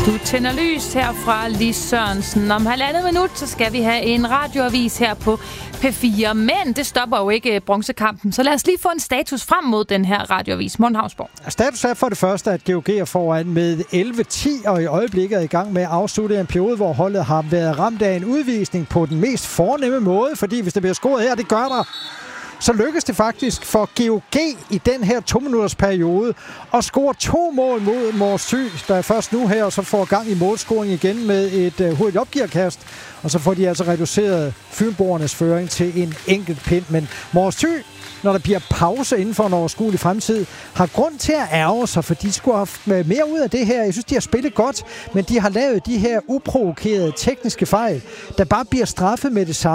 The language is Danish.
Du tænder lys her fra Lis Sørensen. Om 1,5 minut, så skal vi have en radioavis her på P4. Men det stopper jo ikke bronzekampen, så lad os lige få en status frem mod den her radioavis. Morten Hausborg. Status er for det første, at GOG er foran med 11-10, og i øjeblikket er i gang med at afslutte en periode, hvor holdet har været ramt af en udvisning på den mest fornemme måde, fordi hvis det bliver scoret her, det gør der, så lykkes det faktisk for GOG i den her 2-minutters periode at score 2 mål mod Mors Thy, der er først nu her, og så får gang i målscoring igen med et hurtigt opgearkast. Og så får de altså reduceret Fynboernes føring til en enkelt pind. Men Mors Thy, når der bliver pause inden for en overskuelig fremtid, har grund til at ærge sig, for de skulle have haft mere ud af det her. Jeg synes, de har spillet godt, men de har lavet de her uprovokerede tekniske fejl, der bare bliver straffet med det samme.